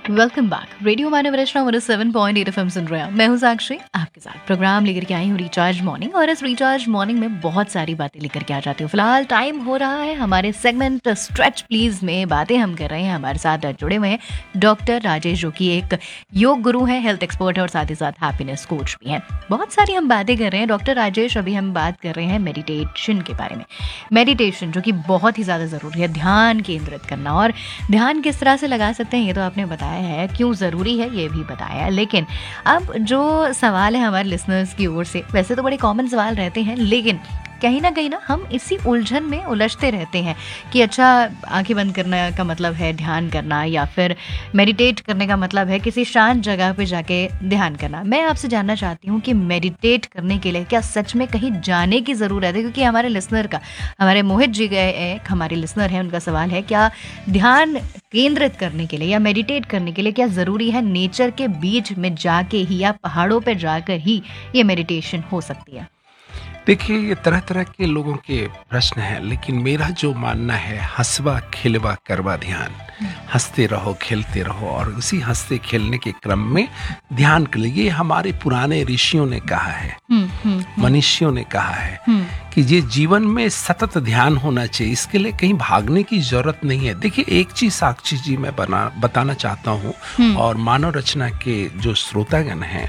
Welcome back. Radio मानव रचना 107.8 FM सुन रहे हैं। मैं हूं साक्षी, आपके साथ प्रोग्राम लेकर के आई हूं रिचार्ज मॉर्निंग। और इस रिचार्ज मॉर्निंग में बहुत सारी बातें लेकर के आ जाती हूँ। फिलहाल टाइम हो रहा है हमारे सेगमेंट स्ट्रेच प्लीज में बातें हम कर रहे हैं। हमारे साथ जुड़े हुए हैं डॉक्टर राजेश, जो कि एक योग गुरु है, हेल्थ एक्सपर्ट है और साथ ही साथ हैप्पीनेस कोच भी हैं। बहुत सारी हम बातें कर रहे हैं डॉक्टर राजेश। अभी हम बात कर रहे हैं मेडिटेशन के बारे में। मेडिटेशन जो कि बहुत ही ज़्यादा ज़रूरी है, ध्यान केंद्रित करना। और ध्यान किस तरह से लगा सकते हैं ये तो आपने बताया है, क्यों ज़रूरी है ये भी बताया है। लेकिन अब जो सवाल है हमारे लिसनर्स की ओर से, वैसे तो बड़े कॉमन सवाल रहते हैं, लेकिन कहीं ना हम इसी उलझन में उलझते रहते हैं कि अच्छा, आंखें बंद करने का मतलब है ध्यान करना, या फिर मेडिटेट करने का मतलब है किसी शांत जगह पे जाके ध्यान करना। मैं आपसे जानना चाहती हूँ कि मेडिटेट करने के लिए क्या सच में कहीं जाने की ज़रूरत है? क्योंकि हमारे लिसनर का, हमारे मोहित जी गए एक हमारे लिसनर हैं, उनका सवाल है क्या ध्यान केंद्रित करने के लिए या मेडिटेट करने के लिए क्या ज़रूरी है नेचर के बीच में जाके ही या पहाड़ों पे जाकर ही ये मेडिटेशन हो सकती है? देखिए, ये तरह तरह के लोगों के प्रश्न हैं, लेकिन मेरा जो मानना है, हंसवा खिलवा करवा ध्यान। हंसते रहो, खेलते रहो, और उसी हंसते खेलने के क्रम में ध्यान के लिए, ये हमारे पुराने ऋषियों ने कहा है, मनीषियों ने कहा है कि ये जीवन में सतत ध्यान होना चाहिए। इसके लिए कहीं भागने की जरूरत नहीं है। देखिए, एक चीज साक्षी जी मैं बताना चाहता हूँ, और मानव रचना के जो श्रोतागण हैं,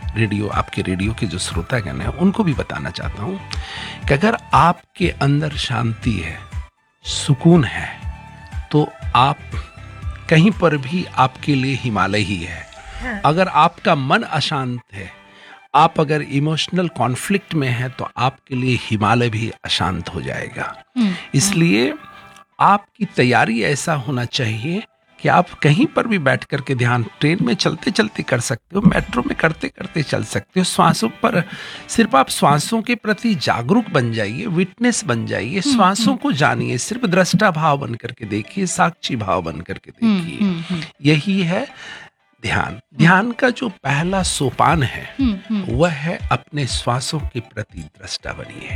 आपके रेडियो के जो श्रोतागण हैं, उनको भी बताना चाहता हूँ कि अगर आपके अंदर शांति है, सुकून है, तो आप कहीं पर भी आपके लिए हिमालय ही है। अगर आपका मन अशांत है, आप अगर इमोशनल कॉन्फ्लिक्ट में हैं, तो आपके लिए हिमालय भी अशांत हो जाएगा। इसलिए आपकी तैयारी ऐसा होना चाहिए कि आप कहीं पर भी बैठ करके ध्यान, ट्रेन में चलते चलते कर सकते हो, मेट्रो में करते करते चल सकते हो। श्वासों पर सिर्फ आप श्वासों के प्रति जागरूक बन जाइए, विटनेस बन जाइए, श्वासों को जानिए, सिर्फ दृष्टा भाव बन करके देखिए, साक्षी भाव बन करके देखिए। यही है ध्यान। ध्यान का जो पहला सोपान है वह है अपने श्वासों के प्रति दृष्टा बनिए।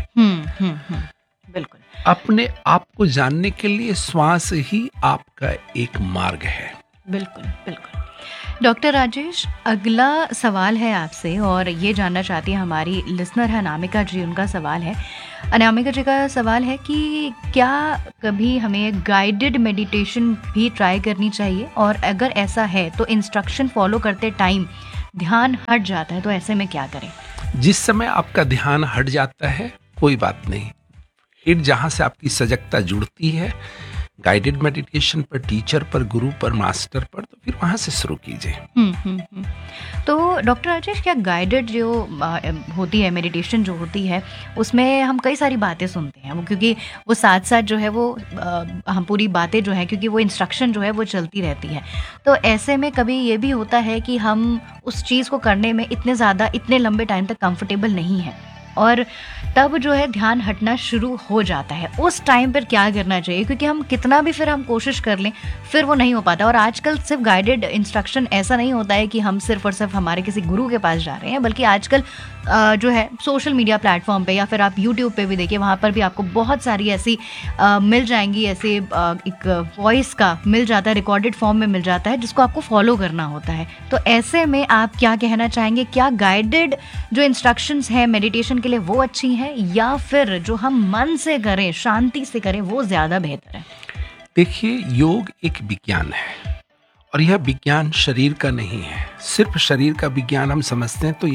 बिल्कुल। अपने आप को जानने के लिए श्वास ही आपका एक मार्ग है। बिल्कुल बिल्कुल। डॉक्टर राजेश, अगला सवाल है आपसे, और ये जानना चाहती है हमारी लिसनर है अनामिका जी। उनका सवाल है, अनामिका जी का सवाल है कि क्या कभी हमें गाइडेड मेडिटेशन भी ट्राई करनी चाहिए, और अगर ऐसा है तो इंस्ट्रक्शन फॉलो करते टाइम ध्यान हट जाता है तो ऐसे में क्या करें? जिस समय आपका ध्यान हट जाता है, कोई बात नहीं, फिर जहाँ से आपकी सजगता जुड़ती है, गाइडेड मेडिटेशन पर, टीचर पर, गुरु पर, मास्टर पर, तो फिर वहाँ से शुरू कीजिए। तो डॉक्टर राजेश, क्या गाइडेड जो होती है मेडिटेशन जो होती है, उसमें हम कई सारी बातें सुनते हैं, वो क्योंकि वो साथ साथ जो है वो हम पूरी बातें जो है, क्योंकि वो इंस्ट्रक्शन जो है वो चलती रहती है, तो ऐसे में कभी ये भी होता है कि हम उस चीज़ को करने में इतने लंबे टाइम तक कंफर्टेबल नहीं है, और तब जो है ध्यान हटना शुरू हो जाता है। उस टाइम पर क्या करना चाहिए? क्योंकि हम कितना भी फिर हम कोशिश कर लें, फिर वो नहीं हो पाता। और आजकल सिर्फ गाइडेड इंस्ट्रक्शन ऐसा नहीं होता है कि हम सिर्फ और सिर्फ हमारे किसी गुरु के पास जा रहे हैं, बल्कि आजकल जो है सोशल मीडिया प्लेटफॉर्म पे, या फिर आप यूट्यूब पे भी देखिए, वहाँ पर भी आपको बहुत सारी ऐसी मिल जाएंगी, ऐसे एक वॉइस का मिल जाता है, रिकॉर्डेड फॉर्म में मिल जाता है, जिसको आपको फॉलो करना होता है। तो ऐसे में आप क्या कहना चाहेंगे? क्या गाइडेड जो इंस्ट्रक्शंस हैं मेडिटेशन के लिए वो अच्छी हैं, या फिर जो हम मन से करें, शांति से करें, वो ज़्यादा बेहतर है? देखिए, योग एक विज्ञान है, और यह विज्ञान शरीर का नहीं है। सिर्फ शरीर का विज्ञान हम समझते हैं तो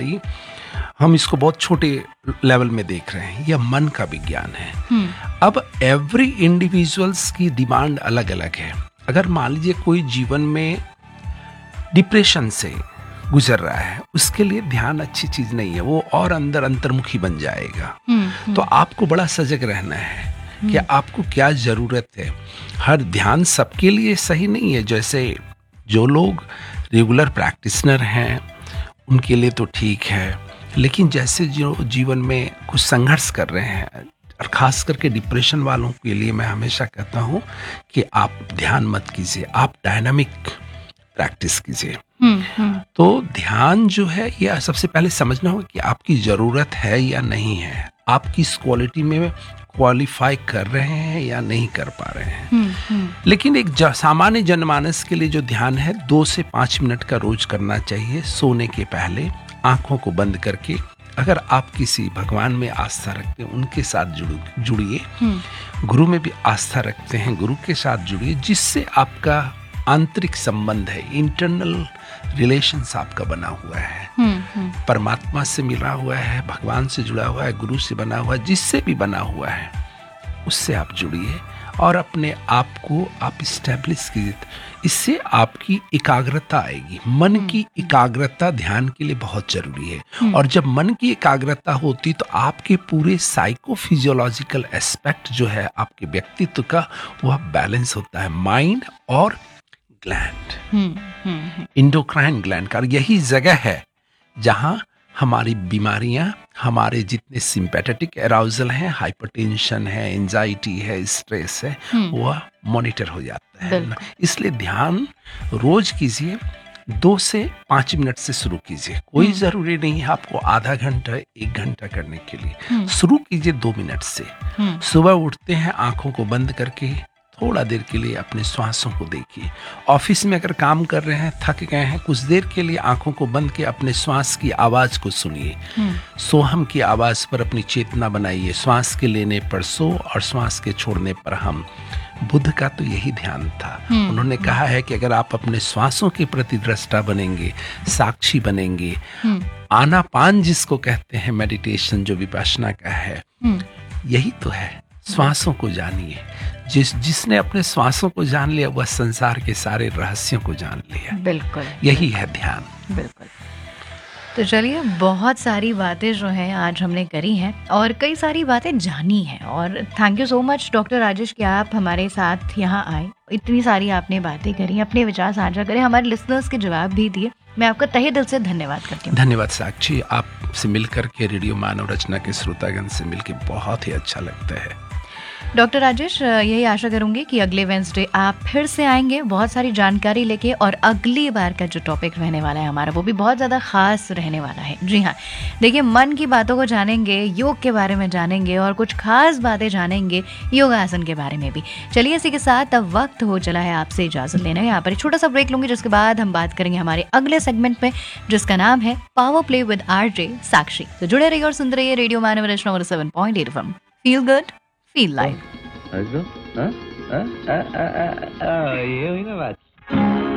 हम इसको बहुत छोटे लेवल में देख रहे हैं। यह मन का विज्ञान है। अब एवरी इंडिविजुअल्स की डिमांड अलग अलग है। अगर मान लीजिए कोई जीवन में डिप्रेशन से गुजर रहा है, उसके लिए ध्यान अच्छी चीज नहीं है, वो और अंतर्मुखी बन जाएगा। तो आपको बड़ा सजग रहना है कि आपको क्या जरूरत है। हर ध्यान सबके लिए सही नहीं है। जैसे जो लोग रेगुलर प्रैक्टिशनर हैं उनके लिए तो ठीक है, लेकिन जैसे जो जीवन में कुछ संघर्ष कर रहे हैं, और खास करके डिप्रेशन वालों के लिए मैं हमेशा कहता हूँ कि आप ध्यान मत कीजिए, आप डायनामिक प्रैक्टिस कीजिए। तो ध्यान जो है, यह सबसे पहले समझना होगा कि आपकी जरूरत है या नहीं है। आप किस क्वालिटी में क्वालिफाई कर रहे हैं या नहीं कर पा रहे हैं। लेकिन एक सामान्य जनमानस के लिए जो ध्यान है 2 से 5 मिनट का रोज करना चाहिए सोने के पहले, आंखों को बंद करके। अगर आप किसी भगवान में आस्था रखते हैं उनके साथ जुड़िए, गुरु में भी आस्था रखते हैं गुरु के साथ जुड़िए, जिससे आपका आंतरिक संबंध है, इंटरनल रिलेशंस आपका बना हुआ है, परमात्मा से मिला हुआ है, भगवान से जुड़ा हुआ है, गुरु से बना हुआ है, जिससे भी बना हुआ है उससे आप जुड़िए और अपने आप को आप इस्टेब्लिश कीजिए। इससे आपकी एकाग्रता आएगी। मन की एकाग्रता ध्यान के लिए बहुत जरूरी है, और जब मन की एकाग्रता होती तो आपके पूरे साइकोफिजियोलॉजिकल एस्पेक्ट जो है आपके व्यक्तित्व का, वह बैलेंस होता है। माइंड और ग्लैंड, इंडोक्राइन ग्लैंड का यही जगह है जहां हमारी बीमारियां, हमारे जितने सिंपैथेटिक अराउजल हैं, हाइपरटेंशन है, एंजाइटी है, स्ट्रेस है, वह मॉनिटर हो जाता है। इसलिए ध्यान रोज कीजिए, 2 से 5 मिनट से शुरू कीजिए। कोई जरूरी नहीं है आपको आधा घंटा 1 घंटा करने के लिए। शुरू कीजिए 2 मिनट से। सुबह उठते हैं, आंखों को बंद करके थोड़ा देर के लिए अपने श्वासों को देखिए। ऑफिस में अगर काम कर रहे हैं, थक गए हैं, कुछ देर के लिए आंखों को बंद के अपने श्वास की आवाज को सुनिए। सोहम की आवाज पर अपनी चेतना बनाइए। श्वास के लेने पर सो और श्वास के छोड़ने पर हम। बुद्ध का तो यही ध्यान था। उन्होंने कहा है कि अगर आप अपने श्वासों के प्रति दृष्टा बनेंगे, साक्षी बनेंगे, आनापान जिसको कहते हैं मेडिटेशन जो विपश्यना का है, यही तो है। श्वासों को जानिए। जिसने अपने श्वासों को जान लिया वह संसार के सारे रहस्यों को जान लिया। बिल्कुल, यही है ध्यान। बिल्कुल। तो चलिए, बहुत सारी बातें जो हैं आज हमने करी हैं और कई सारी बातें जानी हैं, और thank you so much doctor Rajesh कि आप हमारे साथ यहाँ आए। इतनी सारी आपने बातें करी, अपने विचार साझा करें, हमारे लिसनर्स के जवाब भी दिए। मैं आपका तहे दिल से धन्यवाद करती हूँ। धन्यवाद साक्षी, आपसे मिलकर के, रेडियो मानव रचना के श्रोतागण से मिलकर बहुत ही अच्छा लगता है। डॉक्टर राजेश, यही आशा करूंगी कि अगले वेंसडे आप फिर से आएंगे बहुत सारी जानकारी लेके, और अगली बार का जो टॉपिक रहने वाला है हमारा, वो भी बहुत ज़्यादा खास रहने वाला है। जी हाँ, देखिए, मन की बातों को जानेंगे, योग के बारे में जानेंगे और कुछ खास बातें जानेंगे योगासन के बारे में भी। चलिए, इसी के साथ अब वक्त हो चला है आपसे इजाज़त लेना। यहाँ पर एक छोटा सा ब्रेक लूंगी, जिसके बाद हम बात करेंगे हमारे अगले सेगमेंट में, जिसका नाम है पावर प्ले विद आरजे साक्षी। तो जुड़े रहिए और सुनते रहिए रेडियो मानव रचना 7.8 FM। Feel good, feel life. ये हुई ना बात।